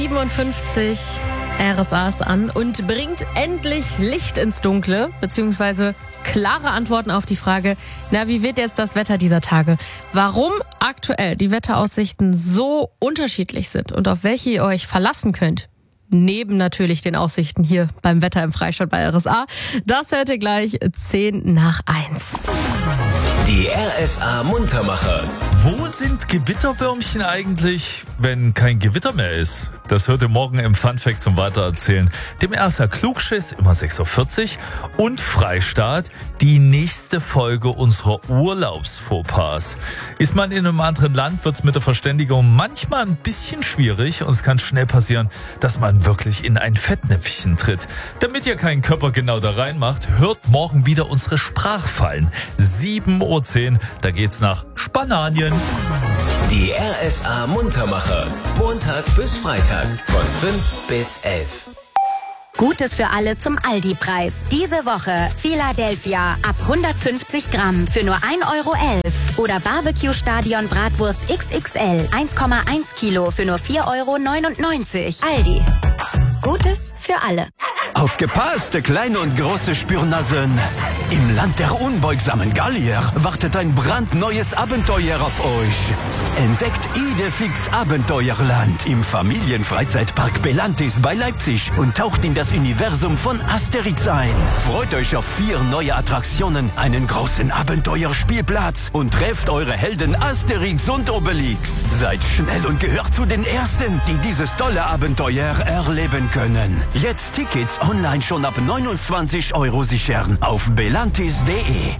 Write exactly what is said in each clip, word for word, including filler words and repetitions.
siebenundfünfzig R S A ist an und bringt endlich Licht ins Dunkle, beziehungsweise klare Antworten auf die Frage, na, wie wird jetzt das Wetter dieser Tage? Warum aktuell die Wetteraussichten so unterschiedlich sind und auf welche ihr euch verlassen könnt, neben natürlich den Aussichten hier beim Wetter im Freistaat bei R S A, das hört ihr gleich zehn nach eins. Die R S A Muntermacher. Wo sind Gewitterwürmchen eigentlich, wenn kein Gewitter mehr ist? Das hört ihr morgen im Funfact zum Weitererzählen. Dem R S A Klugschiss, immer sechs Uhr vierzig. Und Freistaat, die nächste Folge unserer Urlaubsfauxpas. Ist man in einem anderen Land, wird es mit der Verständigung manchmal ein bisschen schwierig. Und es kann schnell passieren, dass man wirklich in ein Fettnäpfchen tritt. Damit ihr keinen Körper genau da reinmacht, hört morgen wieder unsere Sprachfallen. sieben Uhr zehn, da geht's nach Spanien. Die R S A Muntermacher. Montag bis Freitag von fünf bis elf. Gutes für alle zum Aldi-Preis. Diese Woche Philadelphia ab hundertfünfzig Gramm für nur ein Euro elf. Oder Barbecue-Stadion Bratwurst X X L eins Komma eins Kilo für nur vier Euro neunundneunzig. Aldi. Gutes für alle. Aufgepasst, kleine und große Spürnasen. Im Land der unbeugsamen Gallier wartet ein brandneues Abenteuer auf euch. Entdeckt Idefix Abenteuerland im Familienfreizeitpark Belantis bei Leipzig und taucht in das Universum von Asterix ein. Freut euch auf vier neue Attraktionen, einen großen Abenteuerspielplatz und trefft eure Helden Asterix und Obelix. Seid schnell und gehört zu den Ersten, die dieses tolle Abenteuer erleben können. Jetzt Tickets online schon ab neunundzwanzig Euro sichern auf belantis punkt de.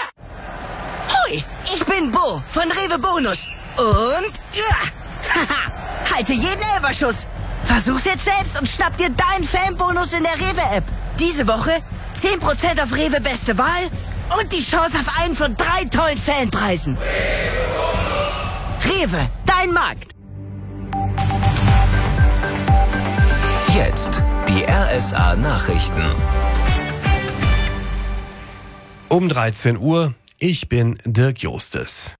Hoi, ich bin Bo von Rewe Bonus. Und ja, haha, halte jeden Elberschuss. Versuch's jetzt selbst und schnapp dir deinen Fanbonus in der Rewe-App. Diese Woche zehn Prozent auf Rewe Beste Wahl und die Chance auf einen von drei tollen Fanpreisen. Rewe, dein Markt. Jetzt die R S A Nachrichten. Um dreizehn Uhr, ich bin Dirk Jostes.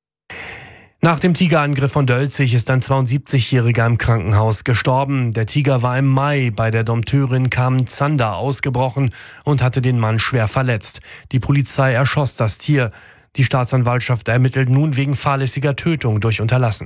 Nach dem Tigerangriff von Dölzig ist ein zweiundsiebzigjähriger im Krankenhaus gestorben. Der Tiger war im Mai bei der Dompteurin Carmen Zander ausgebrochen und hatte den Mann schwer verletzt. Die Polizei erschoss das Tier. Die Staatsanwaltschaft ermittelt nun wegen fahrlässiger Tötung durch Unterlassen.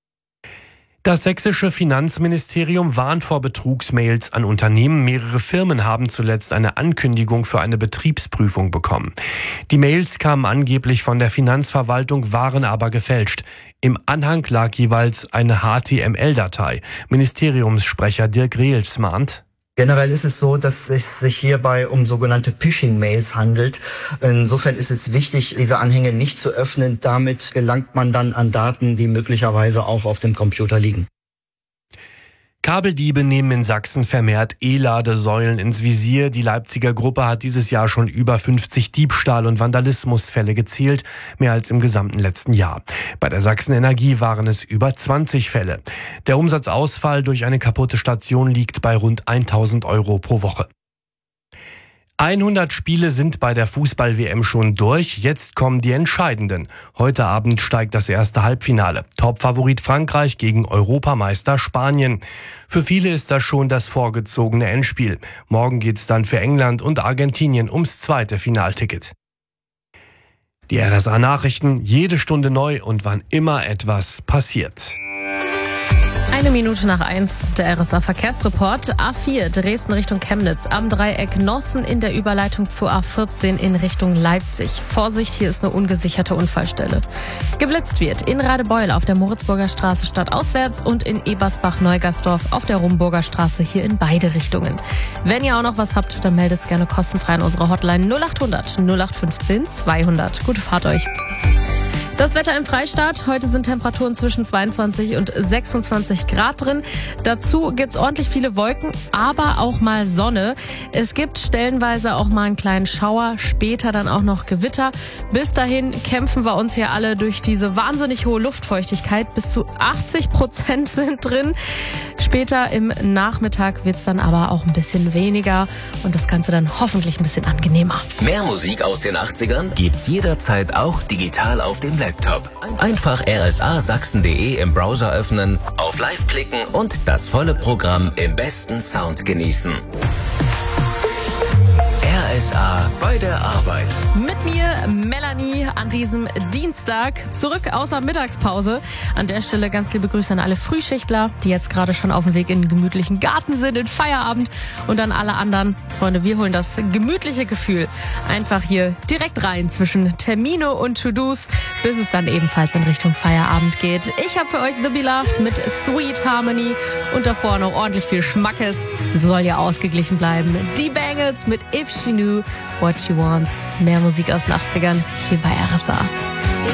Das sächsische Finanzministerium warnt vor Betrugsmails an Unternehmen. Mehrere Firmen haben zuletzt eine Ankündigung für eine Betriebsprüfung bekommen. Die Mails kamen angeblich von der Finanzverwaltung, waren aber gefälscht. Im Anhang lag jeweils eine H T M L-Datei. Ministeriumssprecher Dirk Rehls mahnt: Generell ist es so, dass es sich hierbei um sogenannte Phishing-Mails handelt. Insofern ist es wichtig, diese Anhänge nicht zu öffnen. Damit gelangt man dann an Daten, die möglicherweise auch auf dem Computer liegen. Kabeldiebe nehmen in Sachsen vermehrt E-Ladesäulen ins Visier. Die Leipziger Gruppe hat dieses Jahr schon über fünfzig Diebstahl- und Vandalismusfälle gezählt, mehr als im gesamten letzten Jahr. Bei der Sachsen-Energie waren es über zwanzig Fälle. Der Umsatzausfall durch eine kaputte Station liegt bei rund tausend Euro pro Woche. hundert Spiele sind bei der Fußball-W M schon durch. Jetzt kommen die entscheidenden. Heute Abend steigt das erste Halbfinale. Topfavorit Frankreich gegen Europameister Spanien. Für viele ist das schon das vorgezogene Endspiel. Morgen geht's dann für England und Argentinien ums zweite Finalticket. Die R S A-Nachrichten, jede Stunde neu und wann immer etwas passiert. Eine Minute nach eins, der R S A-Verkehrsreport. A vier, Dresden Richtung Chemnitz. Am Dreieck Nossen in der Überleitung zur A vierzehn in Richtung Leipzig. Vorsicht, hier ist eine ungesicherte Unfallstelle. Geblitzt wird in Radebeul auf der Moritzburger Straße stadtauswärts und in Ebersbach-Neugersdorf auf der Rumburger Straße hier in beide Richtungen. Wenn ihr auch noch was habt, dann meldet es gerne kostenfrei an unserer Hotline null acht hundert null acht fünfzehn zweihundert. Gute Fahrt euch. Das Wetter im Freistaat. Heute sind Temperaturen zwischen zweiundzwanzig und sechsundzwanzig Grad drin. Dazu gibt's ordentlich viele Wolken, aber auch mal Sonne. Es gibt stellenweise auch mal einen kleinen Schauer, später dann auch noch Gewitter. Bis dahin kämpfen wir uns hier alle durch diese wahnsinnig hohe Luftfeuchtigkeit. Bis zu achtzig Prozent sind drin. Später im Nachmittag wird's dann aber auch ein bisschen weniger und das Ganze dann hoffentlich ein bisschen angenehmer. Mehr Musik aus den achtzigern gibt's jederzeit auch digital auf dem Laptop. Einfach r s a sachsen punkt d e im Browser öffnen, auf Live klicken und das volle Programm im besten Sound genießen. R S A bei der Arbeit. Mit mir Melanie an diesem Dienstag zurück aus der Mittagspause. An der Stelle ganz liebe Grüße an alle Frühschichtler, die jetzt gerade schon auf dem Weg in den gemütlichen Garten sind, in Feierabend. Und an alle anderen, Freunde, wir holen das gemütliche Gefühl einfach hier direkt rein zwischen Termine und To-Dos, bis es dann ebenfalls in Richtung Feierabend geht. Ich habe für euch The Beloved mit Sweet Harmony und davor noch ordentlich viel Schmackes. Soll ja ausgeglichen bleiben. Die Bangles mit If She Knew What She Wants. Mehr Musik aus den achtzigern hier bei R S A.